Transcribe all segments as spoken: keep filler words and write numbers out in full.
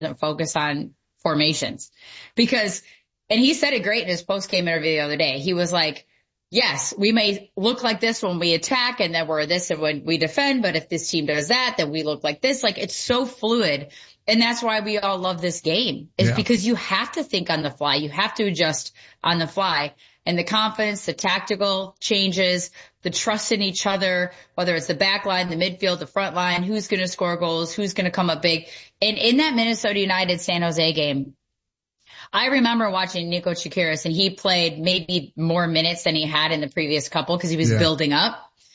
focus on formations because, and he said it great in his post-game interview the other day. He was like, yes, we may look like this when we attack and then we're this when we defend, but if this team does that, then we look like this. Like, it's so fluid. And that's why we all love this game, is yeah. because you have to think on the fly. You have to adjust on the fly. And the confidence, the tactical changes, the trust in each other, whether it's the back line, the midfield, the front line, who's going to score goals, who's going to come up big. And in that Minnesota United San Jose game, I remember watching Nico Tsakiris, and he played maybe more minutes than he had in the previous couple because he was yeah. building up.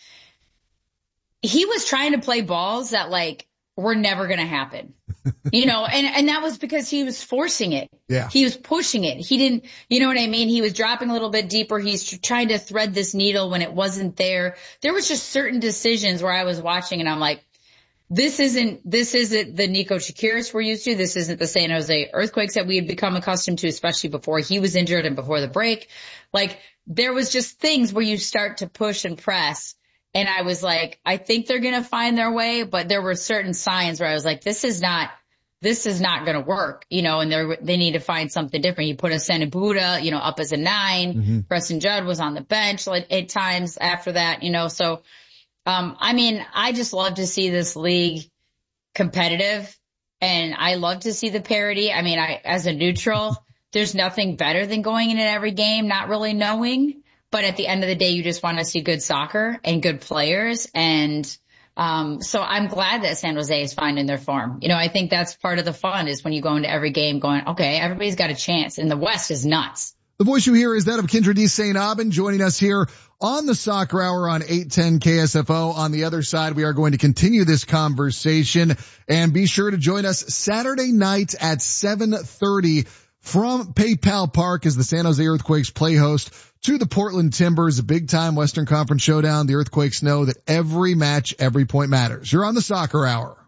He was trying to play balls that, like, were never going to happen. You know, and, and that was because he was forcing it. Yeah. He was pushing it. He didn't, you know what I mean? He was dropping a little bit deeper. He's trying to thread this needle when it wasn't there. There was just certain decisions where I was watching and I'm like, this isn't, this isn't the Nico Tsakiris we're used to. This isn't the San Jose Earthquakes that we had become accustomed to, especially before he was injured and before the break. Like, there was just things where you start to push and press. And I was like, I think they're going to find their way, but there were certain signs where I was like, this is not, this is not going to work, you know, and they they need to find something different. You put a Senabuda, you know, up as a nine. Mm-hmm. Preston Judd was on the bench like at times after that, you know, so, um, I mean, I just love to see this league competitive, and I love to see the parity. I mean, I, as a neutral, there's nothing better than going in at every game, not really knowing. But at the end of the day, you just want to see good soccer and good players. And um so I'm glad that San Jose is finding their form. You know, I think that's part of the fun, is when you go into every game going, okay, everybody's got a chance. And the West is nuts. The voice you hear is that of Kyndra de Saint Aubin, joining us here on the Soccer Hour on eight ten K S F O. On the other side, we are going to continue this conversation. And be sure to join us Saturday night at seven thirty from PayPal Park as the San Jose Earthquakes play host to the Portland Timbers, a big-time Western Conference showdown. The Earthquakes know that every match, every point matters. You're on the Soccer Hour.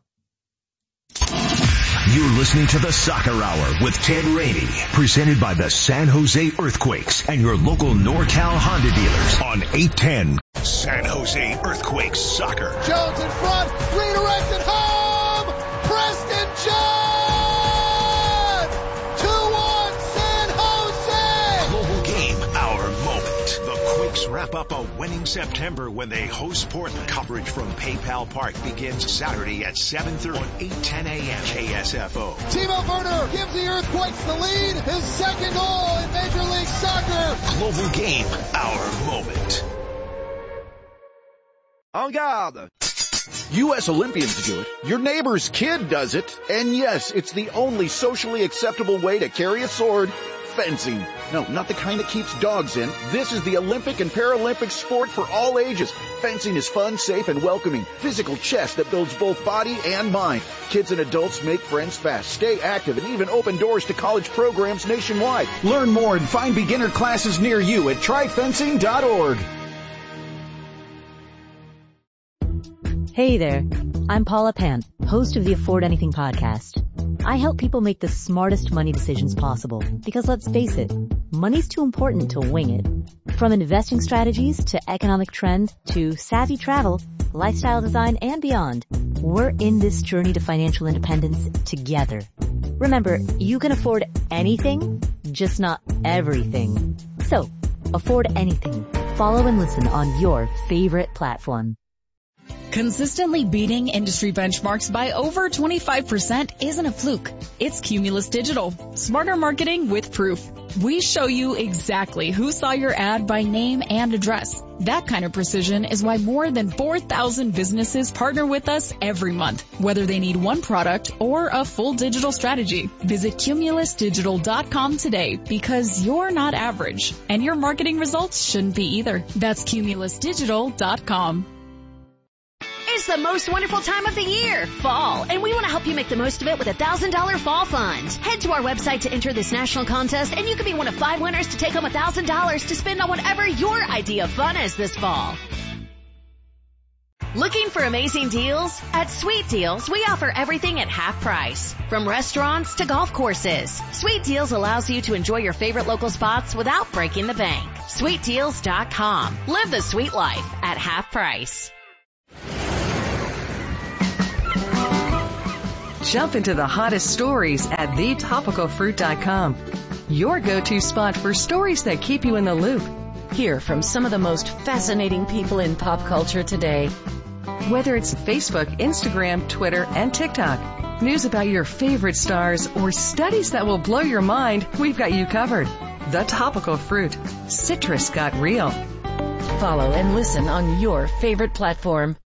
You're listening to the Soccer Hour with Ted Rainey, presented by the San Jose Earthquakes and your local NorCal Honda dealers on eight ten. San Jose Earthquakes Soccer. Jones in front, redirected home, Preston Judd! Wrap up a winning September when they host Portland. Coverage from PayPal Park begins Saturday at seven thirty on eight ten a.m. K S F O. Timo Werner gives the Earthquakes the lead. His second goal in Major League Soccer. Global Game, our moment. En garde. U S Olympians do it. Your neighbor's kid does it. And yes, it's the only socially acceptable way to carry a sword. Fencing. No, not the kind that keeps dogs in. This is the Olympic and Paralympic sport for all ages. Fencing is fun, safe, and welcoming. Physical chess that builds both body and mind. Kids and adults make friends fast, stay active, and even open doors to college programs nationwide. Learn more and find beginner classes near you at try fencing dot org. Hey there. I'm Paula Pant, host of the Afford Anything podcast. I help people make the smartest money decisions possible because, let's face it, money's too important to wing it. From investing strategies to economic trends to savvy travel, lifestyle design, and beyond, we're in this journey to financial independence together. Remember, you can afford anything, just not everything. So, afford anything. Follow and listen on your favorite platform. Consistently beating industry benchmarks by over twenty-five percent isn't a fluke. It's Cumulus Digital. Smarter marketing with proof. We show you exactly who saw your ad by name and address. That kind of precision is why more than four thousand businesses partner with us every month, whether they need one product or a full digital strategy. Visit cumulus digital dot com today, because you're not average, and your marketing results shouldn't be either. That's cumulus digital dot com. It's the most wonderful time of the year, fall, and we want to help you make the most of it with a one thousand dollars fall fund. Head to our website to enter this national contest, and you could be one of five winners to take home one thousand dollars to spend on whatever your idea of fun is this fall. Looking for amazing deals? At Sweet Deals, we offer everything at half price. From restaurants to golf courses, Sweet Deals allows you to enjoy your favorite local spots without breaking the bank. sweet deals dot com. Live the sweet life at half price. Jump into the hottest stories at the topical fruit dot com. Your go-to spot for stories that keep you in the loop. Hear from some of the most fascinating people in pop culture today. Whether it's Facebook, Instagram, Twitter, and TikTok, news about your favorite stars, or studies that will blow your mind, we've got you covered. The Topical Fruit. Citrus got real. Follow and listen on your favorite platform.